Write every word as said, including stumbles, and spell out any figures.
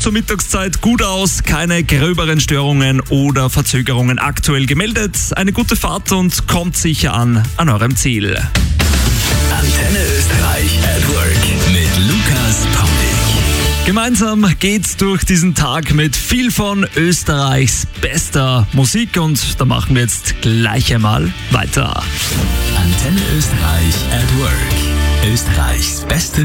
zur Mittagszeit gut aus, keine gröberen Störungen oder Verzögerungen aktuell gemeldet. Eine gute Fahrt und kommt sicher an an eurem Ziel. Antenne Österreich at Work mit Lukas Paulig. Gemeinsam geht's durch diesen Tag mit viel von Österreichs bester Musik und da machen wir jetzt gleich einmal weiter. Antenne Österreich at Work. Österreichs beste